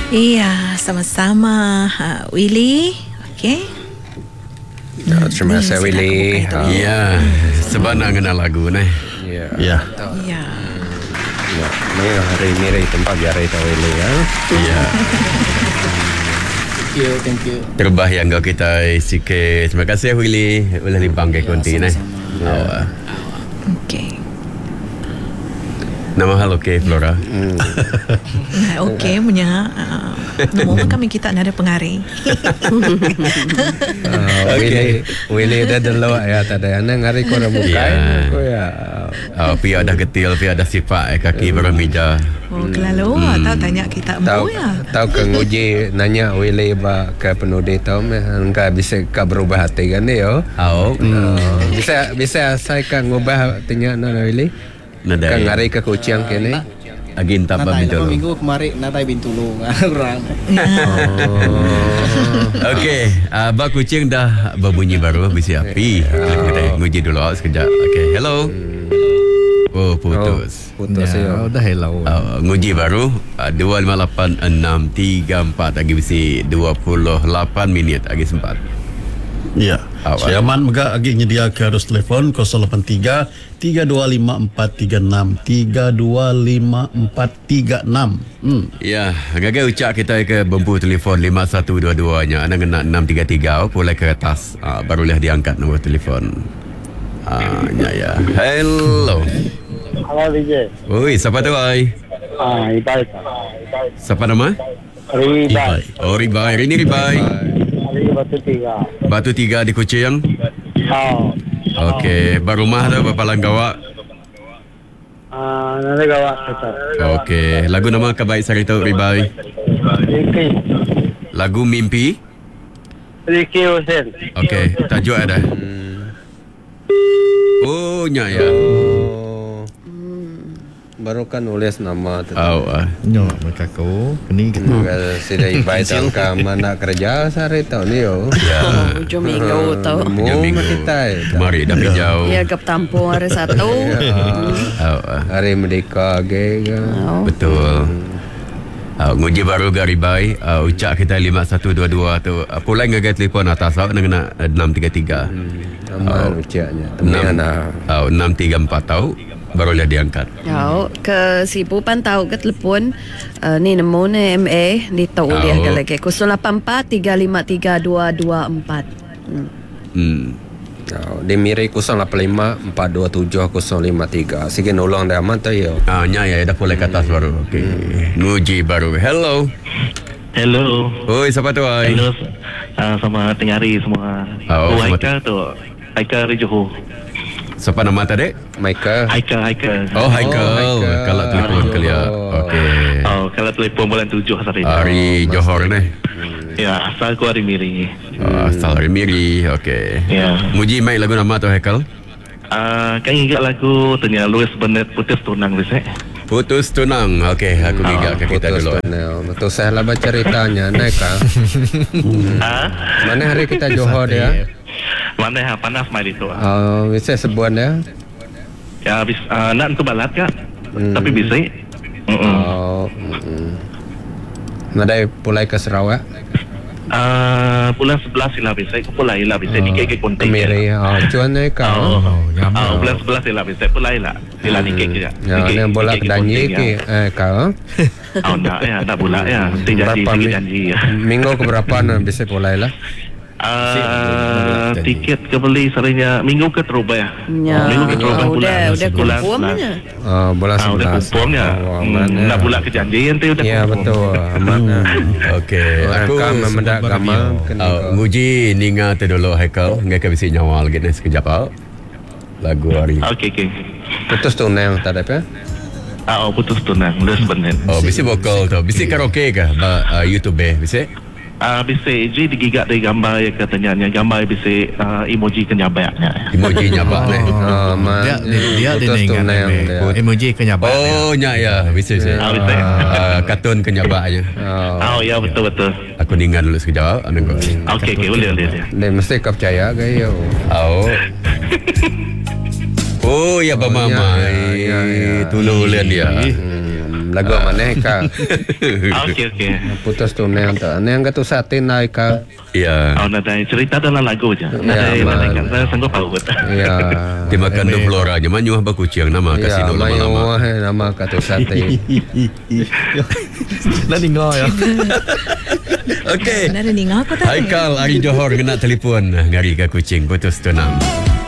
Iya, sama-sama Willy. Okey. Terima kasih Willy. Ya, sebab nak kenal lagu ni. Ya. Ya. Ni hari ni tempat biar itu Willy ya. Ya. Thank you. Terbaik yang kau kita sikit. Terima kasih Willy. Boleh limpang ke konti ni. Okey. Nama hal okey Flora. Okey punya. Nombor kami kita ada pengaring. Willy dah dulu ya tadi anak ngari ko buka ya. Pi ada getil, pi ada sifat kaki bermeja. Oh, kelalu tahu tanya kita tahu ya. Tahu ke nguji nanya Willy ba ke penudi tahu enggak bisa ka berubah hati kan yo. Bisa saya kan ngubah tanya nana Willy. Kan ngari ke kucing kene. Agin tambah betul. Minggu kemarin natai bintulung orang. Okey, ba kucing dah berbunyi baru bisa api. Kita nguji dulu sekejap. Okey, hello. Oh, putus. Putus ya. Dah hello. Nguji baru 258634 lagi bisi 28 minit lagi sempat. Ya. Saya aman megak lagi nyedia ke arus telefon 083 325 436 325 436. Ya, agak ucap kita ke bempu telefon 5122 nya. Anda kena 633 pulai ke atas. Barulah diangkat nombor telefon. Ya. Hello. Halo DJ. Oi, siapa tu ai? Ibai. Siapa nama? Ribai. Oh, Ribai. Ini Ribai. Batu Tiga di Kuching. Okey, baru rumah tu berapa Langgawak? Nanti gawak kita. Okey, lagu nama kebaik sari tu Ribai. Ricky. Lagu Mimpi. Ricky Hussein. Okey, tajuk ada. Oh, ya. Baru kan nulis nama tu. Nyo mereka ko ni Sudah invite ke mana kerja sehari tahun ni yo. Hujung minggu tau. Minggu kita. Mari dah jauh. Ya gap tampung hari satu. Hari Merdeka ke. Betul. Nguji baru Garibai ucap kita 5122 tu pulai ngagai telefon atas nak kena 633. Aman ucapnya. Teman 634 tahu barulah diangkat. Ya, ke Sibu pan tahu ke telefon ni nemu ni MA ni tahu dia ke lagi 084 353 224. Dia mirai 085 427 053. Sikit nolong dia aman tu yo. Ya dah pulai ke atas baru. Okey. Nguji baru. Hello. Hello. Oi, siapa tu ai? Hello. Sama Tengari semua. Haikal tu. Haikal dari Johor. Siapa nama tadi? Michael. Haikal. Oh, Haikal. Kalau telefon kalian. Okey. Kalau telefon bulan 7 hari. Hari Johor ni. Ya, asal aku hari Miri. Asal hari Miri. Okey. Ya. Muji mai lagu nama tu Haikal? Kan ingat lagu tanya Louis Bennett Putus Tunang bisa. Putus Tunang. Okey, aku ingat ke kita dulu. Betul saya lah baca ceritanya naik kan. Mana hari kita Johor dia? Mana panas mai itu. Bisa sebuan dia. Ya habis nak ke balat kak. Tapi bisa. Nadai pulai ke Sarawak. Bulan 11 sila bisa. Pulai lah bisa ni ke konten. Miri. Cuan naik kau. Bulan 11 sila bisa. Pulai lah. Sila ni ke. Ya, ni bola kedanyi ke kau. Nak bola ya. Janji. Minggu ke berapa nak bisa pulai lah? Tiket kebeli sarinya minggu ke terubah ya. Minggu ke terubah udah kumpulnya. Bulan 11. Udah kumpulnya. Nak bulan kejanjian tu udah. Ya betul. Aman. Okey. Aku memendak gamal. Nguji ninga tu dulu Haikal. Ngai bisa nyawa lagi ni sekejap lagu hari. Okey. Putus tunang tak ada apa? Putus tunang. Louis Bennett. Bisa vokal tu. Bisa karaoke ke? YouTube bisa? Bisa je digigak dari gambar ya katanya gambar bisa emoji kenyabaknya. Emoji nyabak ni. Dia dengan emoji kenyabak. Oh ya bisa. Kartun kenyabaknya. Ya betul. Aku dengar dulu sekejap. Okey boleh. Dia mesti kau percaya ke yo. Oh ya Mama. Tulu ulian dia. lagu mana ka? Okey. Putus tu nang tu. Nang kata sate naik ka. Ya. Oh, nanti cerita dalam lagu je. Nanti saya sanggup tahu. Ya. Dimakan do floranya manyuh ba kucing nama Ya, kasino lama-lama. nama kata sate. Nanti ngau ya. Okey. Nada ni ngau aku tak. Haikal Ari Johor kena telefon ngari ke kucing putus tunang.